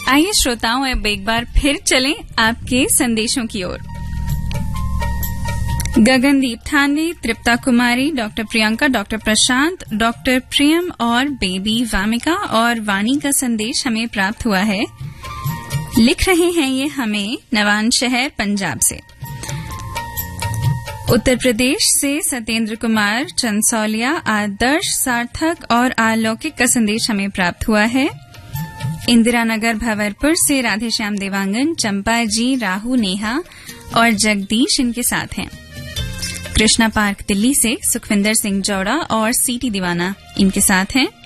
आइए श्रोताओं, अब एक बार फिर चलें आपके संदेशों की ओर। गगनदीप ठाणे, तृप्ता कुमारी, डॉक्टर प्रियंका, डॉक्टर प्रशांत, डॉक्टर प्रियम और बेबी वामिका और वाणी का संदेश हमें प्राप्त हुआ है। लिख रहे हैं ये हमें नवान शहर पंजाब से। उत्तर प्रदेश से सत्येंद्र कुमार, चंसौलिया, आदर्श, सार्थक और आलौकिक का संदेश हमें प्राप्त हुआ है। इंदिरा नगर भंवरपुर से राधेश्याम देवांगन, चंपा जी, राहु, नेहा और जगदीश इनके साथ हैं। कृष्णा पार्क दिल्ली से सुखविंदर सिंह जौड़ा और सीटी दीवाना इनके साथ हैं।